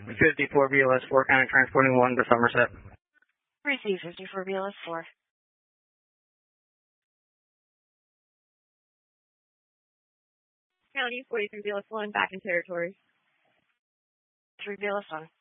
54 BLS 4, County transporting 1 to Somerset. Receive 54 BLS 4. County 43 BLS 1, back in territory. 3 BLS 1.